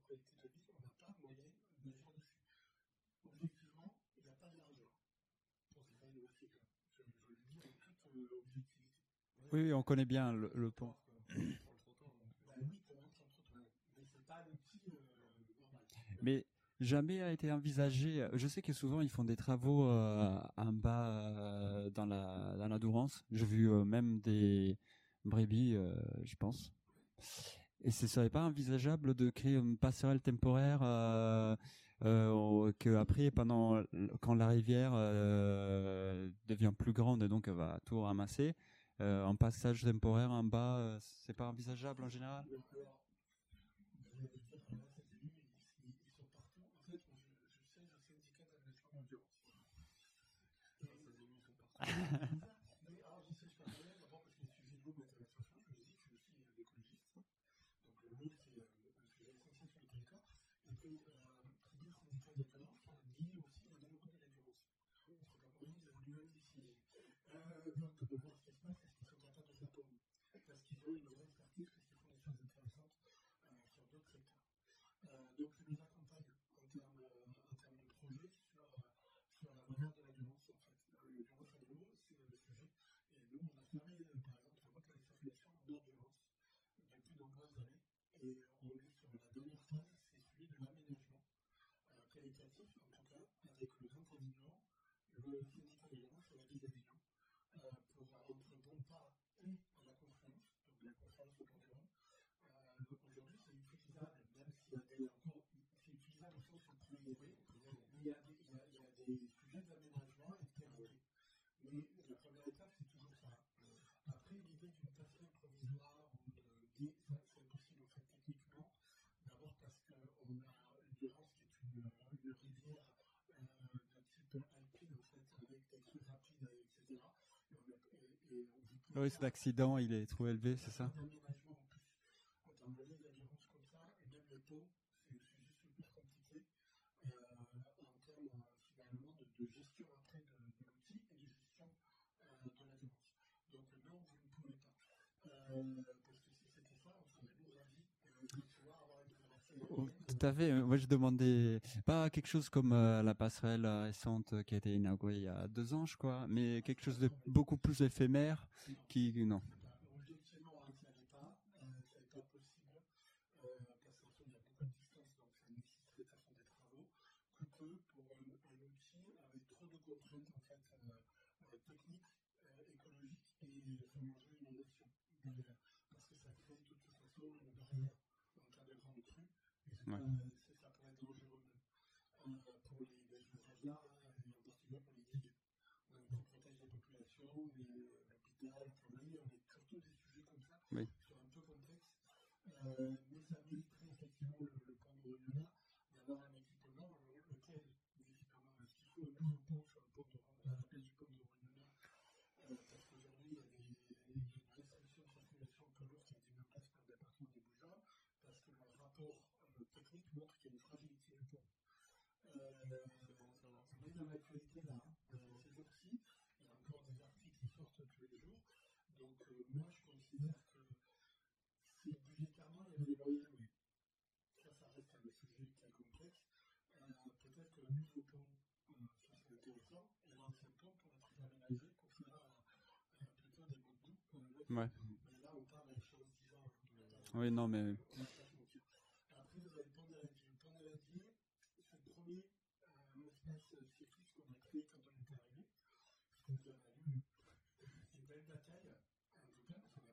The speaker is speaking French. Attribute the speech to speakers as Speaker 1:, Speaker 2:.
Speaker 1: qualité de vie, on n'a pas moyen d'agir dessus. Objectivement, il n'y a pas d'argent pour ces familles de cycle. Je le dis en toute objectivité.
Speaker 2: Oui, on connaît bien le pont.
Speaker 1: Oui, pour un trottoir. Mais c'est pas l'outil normal.
Speaker 2: Mais jamais a été envisagé. Je sais que souvent ils font des travaux en bas dans la Dourance. J'ai vu même des brebis, je pense. Et ce serait pas envisageable de créer une passerelle temporaire que après, quand la rivière devient plus grande, donc elle va tout ramasser, un passage temporaire en bas, c'est pas envisageable en général.
Speaker 1: Alors, je vais dire, là, ces élus, ils sont partout. En fait, je sais, le syndicat d'aménagement d'endurance. Ces élus, ils sont partout. Mais alors, je sais, je parle bien, d'abord parce que le sujet de l'eau m'intéresse vachement. Je vous dis, je suis écologiste. Donc, l'eau, c'est un sujet essentiel sur le territoire. Et que dire syndicat d'endurance dit aussi la même route de l'endurance. Parce que comme on dit, ils évoluent même d'ici. Donc, de voir ce qui se passe, est-ce qu'ils sont capables de faire pour nous? Parce qu'ils ont une vraie expertise, parce qu'ils font des choses intéressantes sur d'autres secteurs. Donc, je les accompagne en termes de projet sur la manière de l'endurance, en fait. L'endurance à l'eau, c'est le sujet. Et nous, on a fermé, par exemple, la voie de circulation d'endurance depuis de nombreuses années. Et on est sur la dernière phase, c'est celui de l'aménagement qualitatif, en tout cas, avec le Grand Avignon, le syndicat d'endurance et la ville d'Avignon, pour rendre bon pas et à la conférence, donc la conférence au Panthéon. Aujourd'hui, c'est utilisable, même s'il y a encore, c'est utilisable au sens où le premier degré, mais il y a des sujets d'aménagement et de qualité. Mais la première étape, c'est toujours ça. Après, l'idée d'une passerelle provisoire, c'est impossible en fait techniquement. D'abord parce qu'on a l'endurance qui est une rivière de type alpine en fait, avec des crues rapides, etc.
Speaker 2: Le risque d'accident, il est trop élevé, c'est ça?
Speaker 1: D'aménagement en plus. En termes de d'endurance comme ça, et même le taux, c'est juste super compliqué en termes finalement de gestion après de l'outil et de gestion de l'endurance. Donc non, vous ne pouvez pas. Parce que si c'était ça, on serait nous ravis de pouvoir avoir une conversation.
Speaker 2: Tout à fait. Moi, je demandais pas quelque chose comme la passerelle récente qui a été inaugurée il y a 2 ans, je crois, mais quelque chose de beaucoup plus éphémère qui, non.
Speaker 1: Objectivement, ça n'est pas possible, parce qu'en fait, il y a beaucoup de distance, donc ça nécessiterait de faire des travaux, coûteux pour un outil avec trop de contraintes en fait, techniques, écologiques, et ça mangerait une inondation derrière. Parce que ça crée de toute façon une barrière en cas de grande crue, et ça pourrait être dangereux même pour les ouvrages là, et en particulier pour les digues. Donc on protège les populations, l'hôpital, la famille, on est surtout des sujets comme ça,
Speaker 2: oui.
Speaker 1: qui sont un peu complexes, mais ça mériterait effectivement le pont de Renoir d'avoir un équipement, lequel équipement, est-ce qu'il faut un nouveau pont sur le pont à la place du pont de Renoir, parce qu'aujourd'hui il y a une restriction de circulation peu lourde qui a été mise en place par le département des Bouches-du-Rhône, parce que le rapport technique montre qu'il y a une fragilité du pont. On est dans l'actualité là, ces jours-ci, il y a encore des articles qui sortent tous les jours, donc moi je considère que si budgétairement il y avait des moyens, mais ça reste un sujet très complexe, peut-être que le nouveau pont, ça serait intéressant, et l'ancien pont pourrait être aménagé pour faire plutôt des mots doux, mais là on parle de choses 10 ans.
Speaker 2: Oui, non, mais